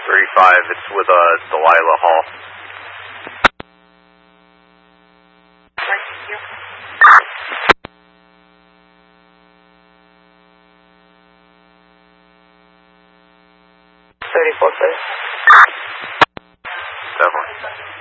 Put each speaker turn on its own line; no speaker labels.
35, it's with Delilah Hall.
Thank you. 34, please.